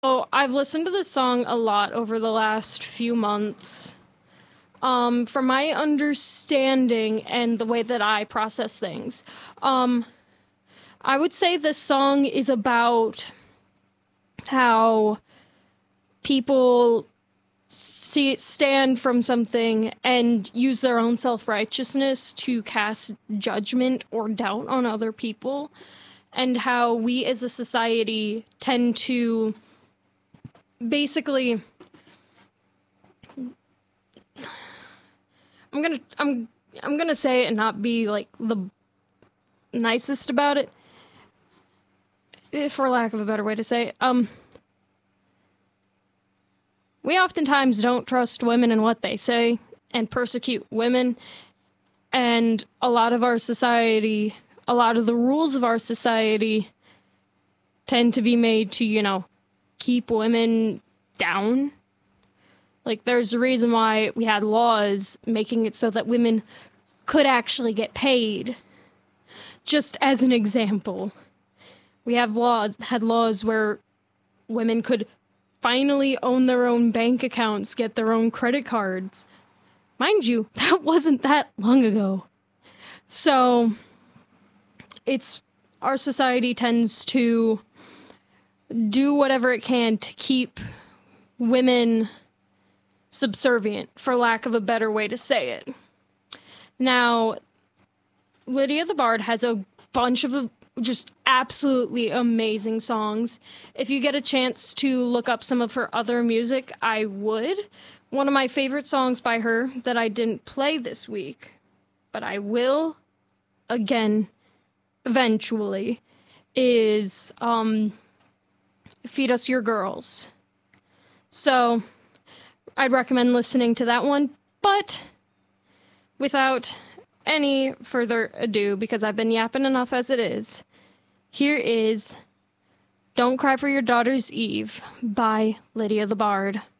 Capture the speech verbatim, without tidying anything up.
Oh, I've listened to this song a lot over the last few months. Um, from my understanding and the way that I process things, um, I would say this song is about how people see stand from something and use their own self-righteousness to cast judgment or doubt on other people, and how we as a society tend to basically I'm gonna I'm I'm gonna say it and not be like the nicest about it, eh, for lack of a better way to say it. Um, we oftentimes don't trust women and what they say and persecute women, and a lot of our society, a lot of the rules of our society tend to be made to, you know, keep women down. Like, there's a reason why we had laws making it so that women could actually get paid. Just as an example, we have laws, had laws where women could finally own their own bank accounts, get their own credit cards. Mind you, that wasn't that long ago. So, it's, our society tends to do whatever it can to keep women subservient, for lack of a better way to say it. Now, Lydia the Bard has a bunch of just absolutely amazing songs. If you get a chance to look up some of her other music, I would. One of my favorite songs by her that I didn't play this week, but I will again eventually, is um, Feed Us Your Girls. So, I'd recommend listening to that one, but without any further ado, because I've been yapping enough as it is, here is Don't Cry for Your Daughter's Eve by Lydia the Bard.